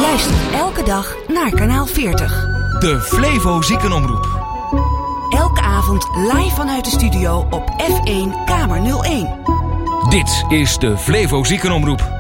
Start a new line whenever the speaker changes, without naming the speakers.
Luister elke dag naar kanaal 40.
De Flevo Ziekenomroep.
Elke avond live vanuit de studio op F1 Kamer 01.
Dit is de Flevo Ziekenomroep.